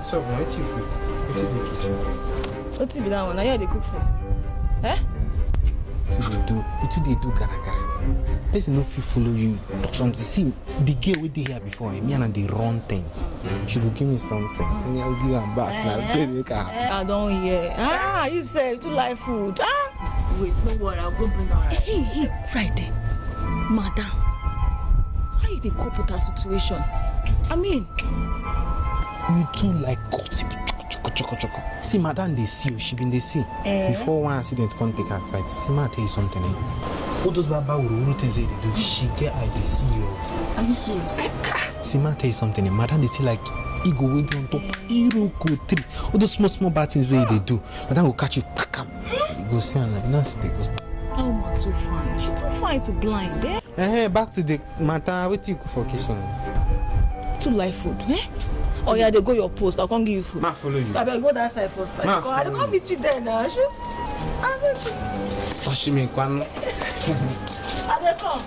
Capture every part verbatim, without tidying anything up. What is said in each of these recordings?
What's up? What you cook? What's in the kitchen? What's be that one? Now you they cook for? Eh? What do they do? What do they do, gara gara? Person no fit follow you. Talk something. See, the girl we did here before, me and they run things. She will give me something, and I'll give her back. Eh, Now, so they can. eh, I don't hear. Ah, you say to like food. Ah. Wait, no worry. I'll go bring her. Hey, hey, Friday, madam. How you dey cope with that situation? I mean, you two like gossip. Choco, choco. See, madam, they see you. She been they see. Eh? Before one accident come take her side. See, ma tell you something. Eh? All those baba will things they do. She get I they see you. Are you serious? See, ma tell you something. Eh? Madam, they see like he go wait on top. He go three. All those small small bad things where they do. Madam will catch you. You go see her like nasty. Oh, man, too fine. She too fine to blind. Eh? Eh? Back to the matter. What you go for kitchen? To like food. Eh? Oh yeah, they go your post. I can't give you food. Ma follow you. I better go that side first. Ma I can't meet you there now. Sure. I will. Oh, she mean quan. I will come.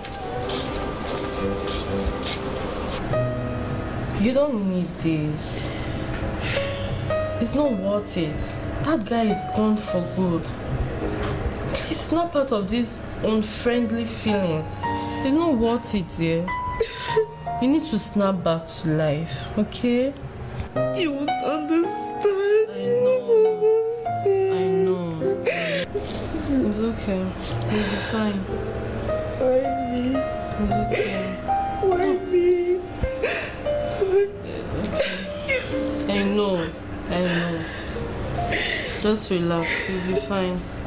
You don't need this. It's not worth it. That guy is gone for good. It's not part of these unfriendly feelings. It's not worth it, yeah. You need to snap back to life, okay? You won't understand. I know. I know. It's okay. You'll be fine. Why me? It's okay. Why me? Okay. I know. I know. Just relax. You'll be fine.